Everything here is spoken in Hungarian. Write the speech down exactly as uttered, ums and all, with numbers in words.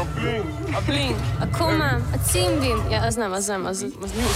A bling, a cimbim. Ja, az nem, az nem, az, az nem.